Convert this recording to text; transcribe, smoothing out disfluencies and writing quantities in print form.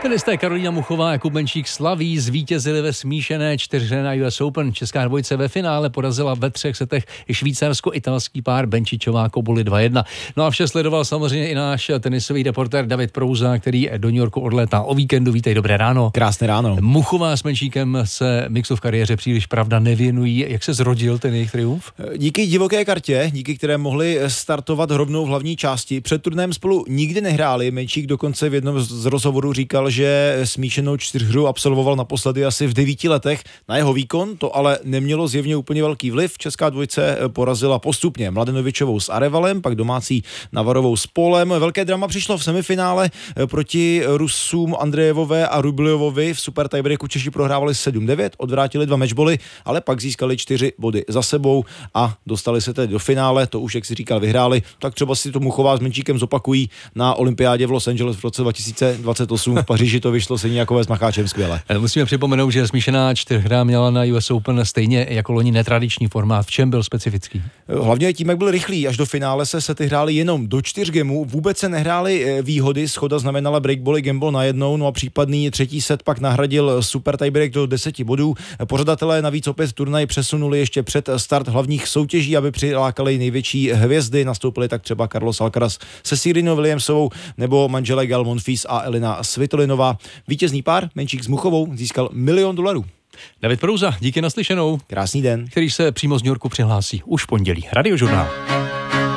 Tenisté Karolína Muchová a Jakub Benčík slaví, zvítězili ve smíšené 4 na US Open. Česká dvojice ve finále porazila ve 3 setech švýcarsko-italský pár Benčičová Kobuli 2-1. No a vše sledoval samozřejmě i náš tenisový reportér David Prouza, který do New Yorku odlétá o víkendu. Vítej, dobré ráno. Krásné ráno. Muchová s Benčíkem se mixu v kariéře příliš pravda nevěnují. Jak se zrodil ten jejich triumf? Díky divoké kartě, díky které mohli startovat rovnou v hlavní části. Před turnajem spolu nikdy nehráli. Benčík dokonce v jednom z rozhovorů říkal, že smíšenou 4hru absolvoval naposledy asi v 9 letech. Na jeho výkon to ale nemělo zjevně úplně velký vliv. Česká dvojice porazila postupně Mladenovičovou s Arevalem, pak domácí Navarovou s Polem. Velké drama přišlo v semifinále proti Rusům Andrejevové a Rubljovovi. V super tiebreaku Češi prohrávali 7-9, odvrátili 2 matchboly, ale pak získali 4 body za sebou a dostali se tedy do finále. To už, jak si říkal, vyhráli. Tak třeba si to Muchová s Benčíkem zopakují na olympiádě v Los Angeles v roce 2028. V Paříži to vyšlo stejně jako s Macháčem skvěle. Musíme připomenout, že smíšená 4hra měla na US Open stejně jako loni netradiční formát. V čem byl specifický? Hlavně tím, jak byl rychlý. Až do finále se sety hrály jenom do 4 gemů. Vůbec se nehrály výhody. Schoda znamenala breakball, gameball najednou. No a případný 3. set pak nahradil super tiebreak do 10 bodů. Pořadatelé navíc opět turnaj přesunuli ještě před start hlavních soutěží, aby přilákali největší hvězdy. Nastoupili tak třeba Carlos Alcaraz se Serenou Williamsovou nebo manželé Gael Monfils a Elina Svitolinová. Vítězný pár, Benčík s Muchovou, získal $1 milion. David Prouza, díky naslyšenou. Krásný den. Který se přímo z New Yorku přihlásí už v pondělí. Radiožurnál.